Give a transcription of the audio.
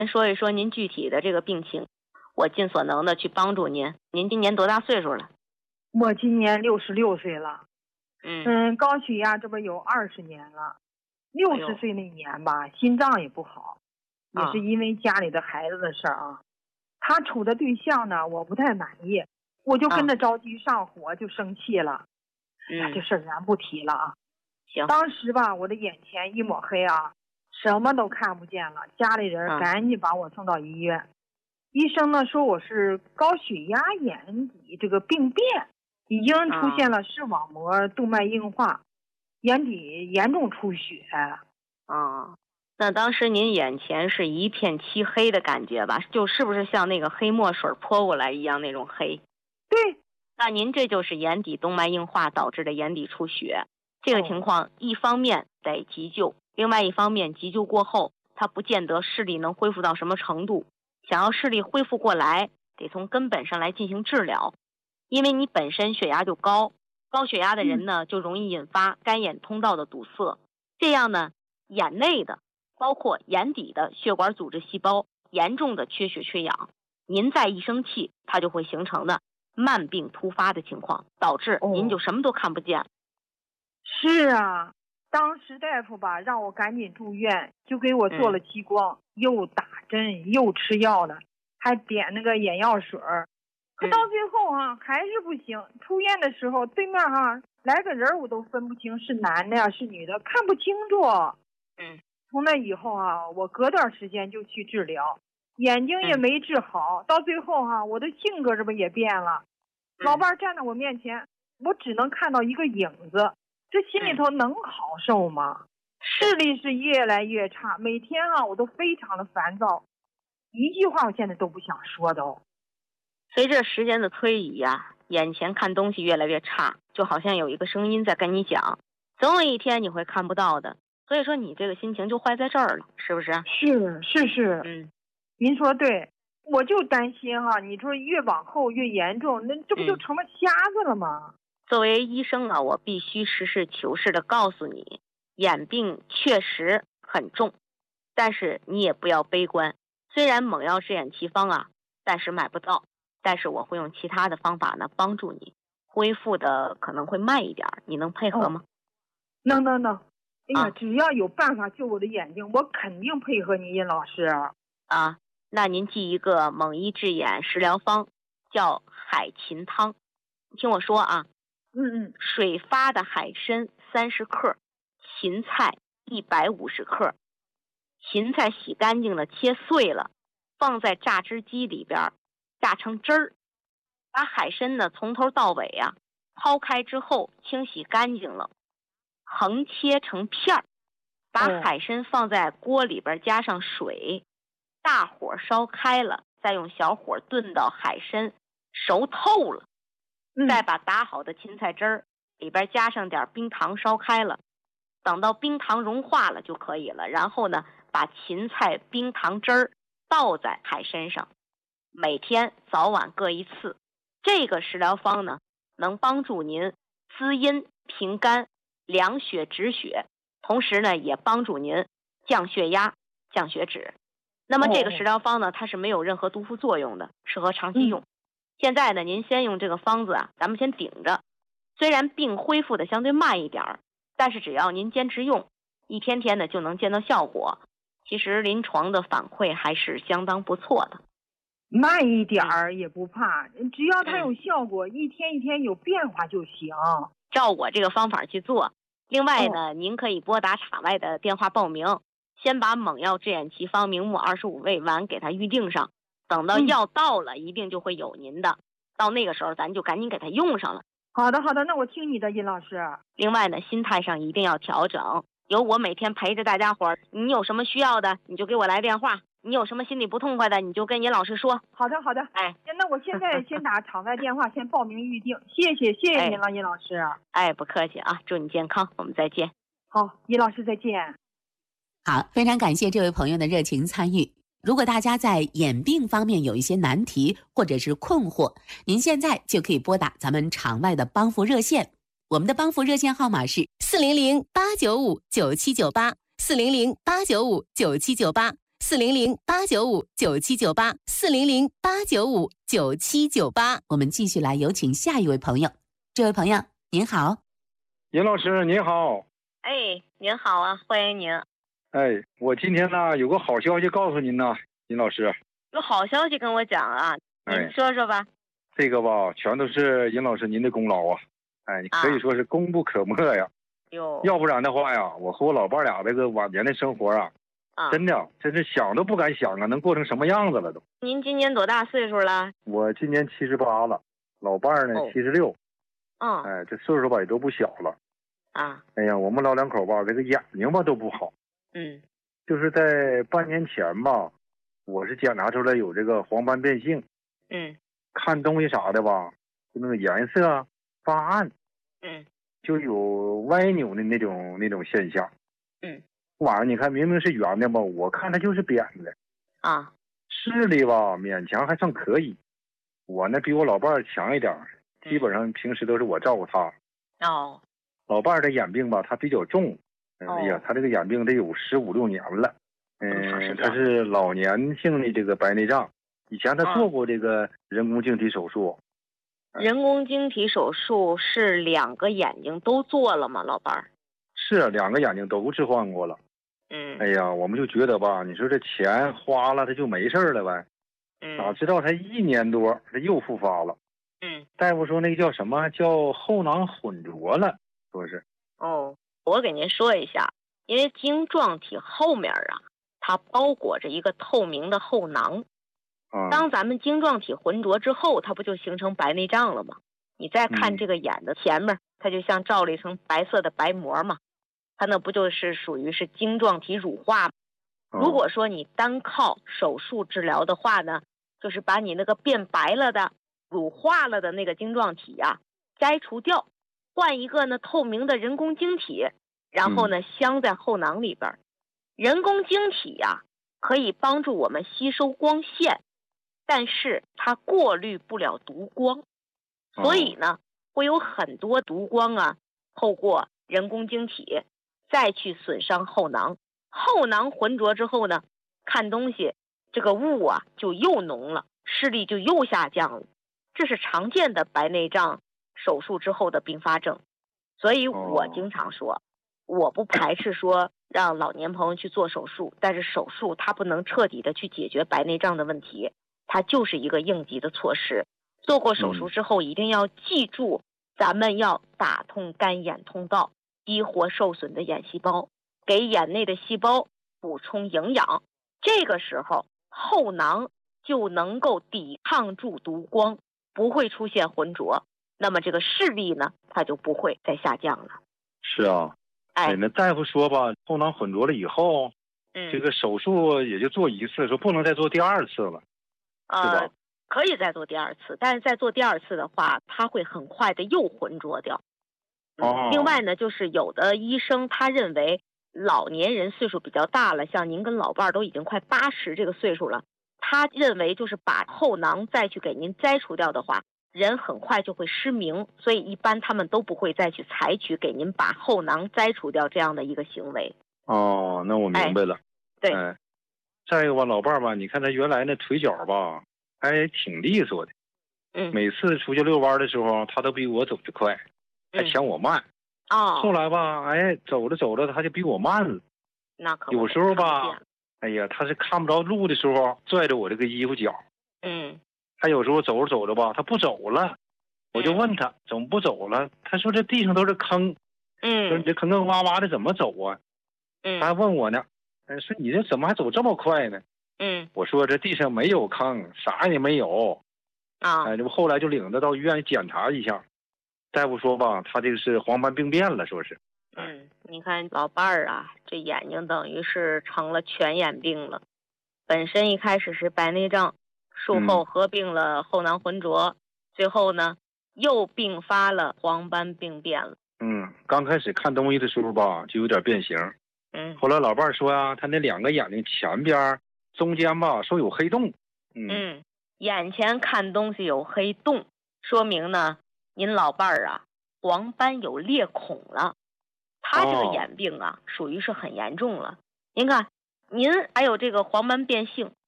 先说一说您具体的这个病情，我尽所能的去帮助您。您今年多大岁数了？ 我今年66岁了。高血压这不有20年了。60岁那年吧，心脏也不好，也是因为家里的孩子的事儿啊。他处的对象呢，我不太满意，我就跟着着急上火，就生气了。这事儿咱不提了啊。 行。 当时吧，我的眼前一抹黑啊，什么都看不见了，家里人赶紧把我送到医院。医生呢说我是高血压眼底这个病变，已经出现了视网膜动脉硬化，眼底严重出血。 那当时您眼前是一片漆黑的感觉吧？就是不是像那个黑墨水泼过来一样那种黑？ 对。 那您这就是眼底动脉硬化导致的眼底出血。这个情况一方面得急救，另外一方面急救过后，它不见得视力能恢复到什么程度。想要视力恢复过来，得从根本上来进行治疗。因为你本身血压就高，高血压的人呢，就容易引发干眼通道的堵塞。这样呢，眼内的包括眼底的血管组织细胞严重的缺血缺氧，您再一生气，它就会形成的慢病突发的情况，导致您就什么都看不见。 是啊，当时大夫吧让我赶紧住院，就给我做了激光，又打针又吃药的，还点那个眼药水儿。可到最后还是不行。出院的时候，对面来个人我都分不清是男的呀是女的，看不清楚。从那以后我隔段时间就去治疗，眼睛也没治好。到最后我的性格这不也变了。老伴站在我面前，我只能看到一个影子，这心里头能好受吗？视力是越来越差，每天我都非常的烦躁，一句话我现在都不想说的。 随着时间的推移眼前看东西越来越差，就好像有一个声音在跟你讲，总有一天你会看不到的。所以说你这个心情就坏在这儿了，是不是？ 是。您说对，我就担心你说越往后越严重，那这不就成了瞎子了吗？ 作为医生我必须实事求是的告诉你，眼病确实很重，但是你也不要悲观。虽然猛药治眼奇方暂时买不到，但是我会用其他的方法呢帮助你恢复的可能会慢一点，你能配合吗？ 能。哎呀，只要有办法救我的眼睛，我肯定配合你，殷老师。 那您记一个猛医治眼食疗方，叫海芹汤。听我说水发的海参30克，芹菜150克。芹菜洗干净了，切碎了，放在榨汁机里边榨成汁儿。把海参呢从头到尾抛开之后清洗干净了，横切成片儿。把海参放在锅里边，加上水，大火烧开了，再用小火炖到海参熟透了。再把打好的芹菜汁儿里边加上点冰糖，烧开了，等到冰糖融化了就可以了。然后呢，把芹菜冰糖汁儿倒在海参上，每天早晚各一次。这个食疗方呢，能帮助您滋阴平肝、凉血止血，同时呢也帮助您降血压、降血脂。那么这个食疗方呢，它是没有任何毒副作用的，适合长期用。现在呢，您先用这个方子咱们先顶着。虽然病恢复的相对慢一点，但是只要您坚持用，一天天的就能见到效果。其实临床的反馈还是相当不错的。 慢一点也不怕，只要它有效果，一天一天有变化就行。 照我这个方法去做。另外呢，您可以拨打场外的电话报名，先把猛药治眼奇方明目25味丸给它预定上，等到药到了，一定就会有您的。到那个时候咱就赶紧给它用上了。 好的，那我听你的，殷老师。 另外呢，心态上一定要调整，有我每天陪着大家伙，你有什么需要的你就给我来电话，你有什么心里不痛快的你就跟殷老师说。 好的。那我现在先打场外电话先报名预定。谢谢您了，殷老师。 不客气祝你健康，我们再见。 好，殷老师再见。 好，非常感谢这位朋友的热情参与。如果大家在眼病方面有一些难题或者是困惑，您现在就可以拨打咱们场外的帮扶热线。我们的帮扶热线号码是400-895-9798，400-895-9798。 400-895-9798，400-895-9798。我们继续来有请下一位朋友。这位朋友您好。 尹老师您好。 哎，您好啊，欢迎您。 哎，我今天呢有个好消息告诉您呢，尹老师。 有好消息跟我讲啊，您说说吧。 这个吧，全都是尹老师您的功劳啊！哎，你可以说是功不可没呀。要不然的话呀，我和我老伴俩这个晚年的生活啊，真是想都不敢想啊，能过成什么样子了都。 您今年多大岁数了？ 我今年78了，老伴儿呢76。哎，这岁数吧也都不小了。哎呀，我们老两口吧，这个眼睛吧都不好。就是在半年前吧，我是检查出来有这个黄斑变性。看东西啥的吧，就那个颜色发暗。就有歪扭的那种现象。晚上你看明明是圆的吧，我看它就是扁的。视力吧勉强还算可以。我呢比我老伴儿强一点，基本上平时都是我照顾他。老伴儿的眼病吧，他比较重。哎呀，他这个眼病得有15、16年了。他是老年性的这个白内障。以前他做过这个人工晶体手术。 人工晶体手术是2个眼睛都做了吗，老伴儿？ 是2个眼睛都置换过了。哎呀，我们就觉得吧，你说这钱花了他就没事了呗。哪知道他1年多他又复发了。大夫说那个叫什么，叫后囊混浊了，说是。 我给您说一下，因为晶状体后面啊，它包裹着一个透明的后囊。当咱们晶状体浑浊之后，它不就形成白内障了吗？你再看这个眼的前面，它就像罩了一层白色的白膜嘛，它那不就是属于是晶状体乳化吗？如果说你单靠手术治疗的话呢，就是把你那个变白了的乳化了的那个晶状体啊摘除掉，换一个呢透明的人工晶体，然后呢镶在后囊里边。人工晶体呀可以帮助我们吸收光线，但是它过滤不了毒光，所以呢会有很多毒光啊透过人工晶体再去损伤后囊。后囊浑浊之后呢，看东西这个雾啊就又浓了，视力就又下降了。这是常见的白内障手术之后的并发症。所以我经常说，我不排斥说让老年朋友去做手术，但是手术它不能彻底的去解决白内障的问题，它就是一个应急的措施。做过手术之后一定要记住，咱们要打通干眼通道，激活受损的眼细胞，给眼内的细胞补充营养，这个时候后囊就能够抵抗住毒光，不会出现浑浊，那么这个视力呢它就不会再下降了。 是啊。那大夫说吧，后囊混浊了以后，这个手术也就做1次，说不能再做第2次了，是吧？ 可以再做第2次，但是再做第2次的话，它会很快的又浑浊掉。另外呢，就是有的医生他认为老年人岁数比较大了，像您跟老伴儿都已经快80这个岁数了，他认为就是把后囊再去给您摘除掉的话，人很快就会失明，所以一般他们都不会再去采取给您把后囊摘除掉这样的一个行为。 那我明白了。 对。 再一个吧，老伴儿吧，你看他原来那腿脚吧还挺利索的。每次出去遛弯的时候，他都比我走得快，还抢我慢。后来吧，走着走着他就比我慢了。 那可有时候吧，哎呀，他是看不着路的时候拽着我这个衣服角。他有时候走着走着吧，他不走了，我就问他怎么不走了？他说这地上都是坑。说你这坑坑洼洼的怎么走啊？他还问我呢，说你这怎么还走这么快呢？我说这地上没有坑，啥也没有。这不后来就领他到医院检查一下，大夫说吧，他这个是黄斑病变了，说是。 你看老伴儿啊，这眼睛等于是成了全眼病了。本身一开始是白内障，术后合并了后囊浑浊，最后呢又并发了黄斑病变了。 刚开始看东西的时候吧，就有点变形。后来老伴儿说啊，他那2个眼睛前边中间吧说有黑洞。 眼前看东西有黑洞，说明呢您老伴儿啊黄斑有裂孔了。他这个眼病啊属于是很严重了。您看您还有这个黄斑变性，